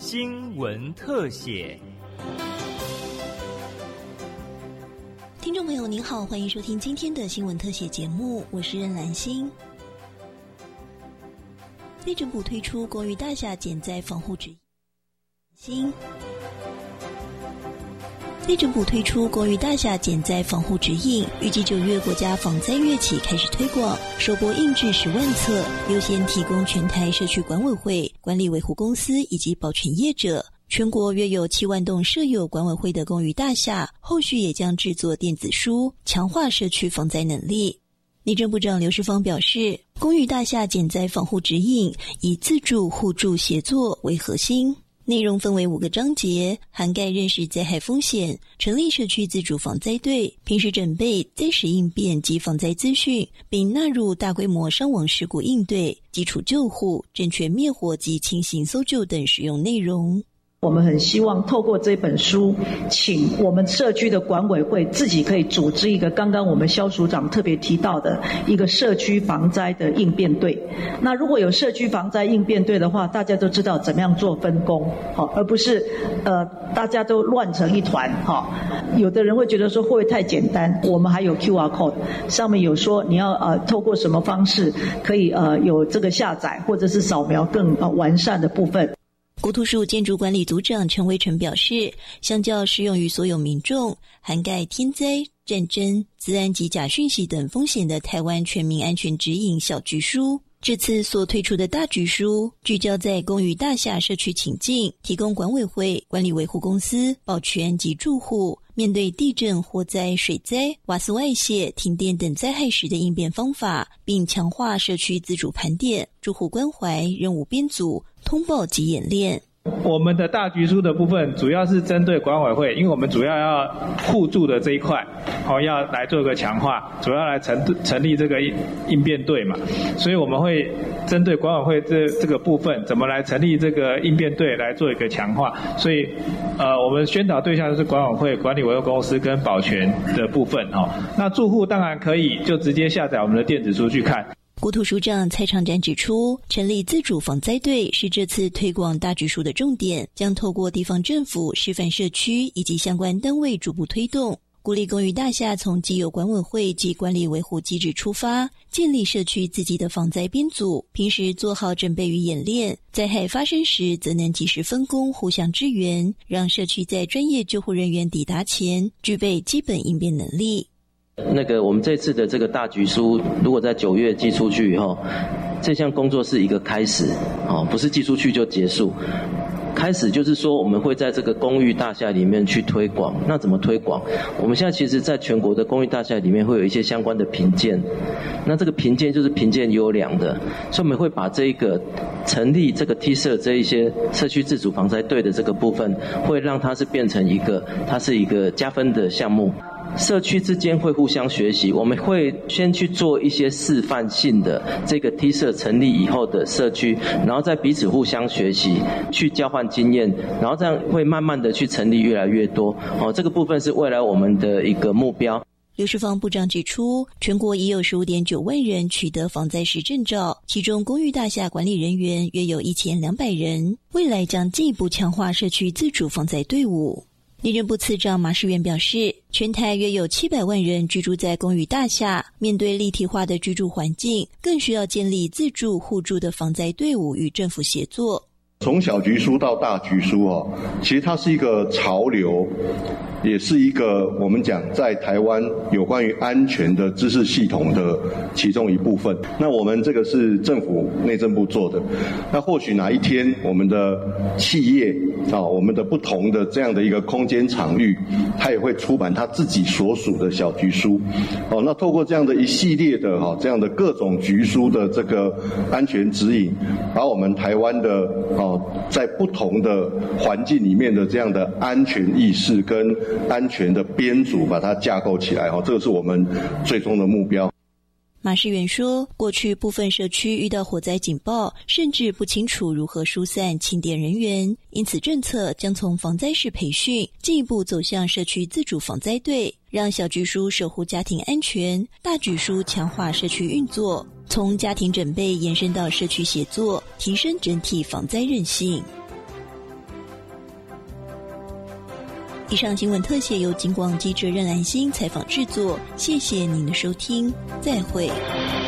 新闻特写。 听众朋友您好，欢迎收听今天的新闻特写节目，我是任兰心。内政部推出公寓大厦减灾防护指引。内政部推出公寓大厦减灾防护指引，预计9月国家防灾月起开始推广，首波印制10万册，优先提供全台社区管委会、管理维护公司以及保全业者。全国约有7万栋设有管委会的公寓大厦，后续也将制作电子书，强化社区防灾能力。内政部长刘世芳表示，公寓大厦减灾防护指引以自助互助协作为核心，内容分为5个章节，涵盖认识灾害风险、成立社区自主防灾队、平时准备、灾时应变及防灾资讯，并纳入大规模伤亡事故应对、基础救护、正确灭火及轻型搜救等实用内容。 我们很希望透过这本书，请我们社区的管委会自己可以组织一个刚刚我们肖署长特别提到的一个社区防灾的应变队。那如果有社区防灾应变队的话，大家都知道怎么样做分工，而不是大家都乱成一团。有的人会觉得说会不会太简单，我们还有 QR code 上面有说你要透过什么方式可以有这个下载或者是扫描更完善的部分。 国土署建筑管理组长陈威成表示，相较适用于所有民众，涵盖天灾、战争、资安及假讯息等风险的台湾全民安全指引小局书，这次所推出的大局书聚焦在公寓大厦社区情境，提供管委会、管理维护公司、保全及住户面对地震、火灾、水灾、瓦斯外泄、停电等灾害时的应变方法，并强化社区自主盘点、住户关怀、任务编组、通报及演练。 我们的大局书的部分主要是针对管委会，因为我们主要要互助的这一块，要来做一个强化，主要来成立这个应变队嘛，所以我们会针对管委会这个部分，怎么来成立这个应变队来做一个强化。所以我们宣导对象就是管委会、管理维护公司跟保全的部分。那住户当然可以就直接下载我们的电子书去看。 国土署长蔡长展指出，成立自主防灾队是这次推广大局书的重点，将透过地方政府、示范社区以及相关单位逐步推动，鼓励公寓大厦从既有管委会及管理维护机制出发，建立社区自己的防灾编组，平时做好准备与演练，灾害发生时则能及时分工，互相支援，让社区在专业救护人员抵达前具备基本应变能力。 我们这次的这个大局书，如果在9月寄出去以后，这项工作是一个开始，不是寄出去就结束。开始就是说，我们会在这个公寓大厦里面去推广。那怎么推广？我们现在其实在全国的公寓大厦里面会有一些相关的评鉴，那这个评鉴就是评鉴优良的，所以我们会把这一个成立这个 T 社这一些社区自主防灾队的这个部分，会让它是变成它是一个加分的项目。社区之间会互相学习，我们会先去做一些示范性的这个 T 社成立以后的社区，然后再彼此互相学习，去交换经验，然后这样会慢慢的去成立越来越多。这个部分是未来我们的一个目标。 刘世芳部长指出，全国已有 15.9 万人取得防灾时证照，其中公寓大厦管理人员约有1200人，未来将进一步强化社区自主防灾队伍。内政部次长马世元表示，全台约有700万人居住在公寓大厦，面对立体化的居住环境，更需要建立自助互助的防灾队伍与政府协作。 从小局书到大局书其实它是一个潮流，也是一个我们讲在台湾有关于安全的知识系统的其中一部分。那我们这个是政府内政部做的，那或许哪一天我们的企业我们的不同的这样的一个空间场域，它也会出版它自己所属的小局书。那透过这样的一系列的这样的各种局书的这个安全指引，把我们台湾的在不同的环境里面的这样的安全意识跟安全的编组把它架构起来，这个是我们最终的目标。 马世元说，过去部分社区遇到火灾警报，甚至不清楚如何疏散清点人员，因此政策将从防灾式培训进一步走向社区自主防灾队，让小局书守护家庭安全，大局书强化社区运作，从家庭准备延伸到社区协作，提升整体防灾韧性。 以上新闻特写由警广记者任兰心采访制作，谢谢您的收听，再会。